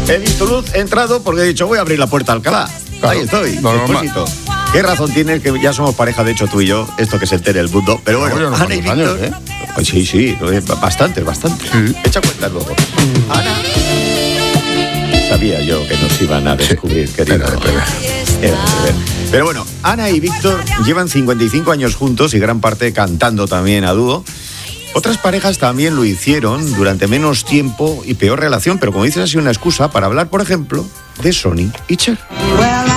He visto luz, he entrado porque he dicho voy a abrir la puerta a Alcalá. Claro, ahí estoy, normal. Expósito. ¿Qué razón tienes que ya somos pareja, de hecho, tú y yo? Esto que se entere el mundo. Pero bueno, Oye, unos Ana y cuantos Víctor... años, Pues sí, bastante. Sí. Echa cuenta luego. Ana... Sabía yo que nos iban a descubrir, querido. Era de prever. Pero bueno, Ana y Víctor llevan 55 años juntos y gran parte cantando también a dúo. Otras parejas también lo hicieron durante menos tiempo y peor relación, pero como dices, ha sido una excusa para hablar, por ejemplo, de Sonny y Cher.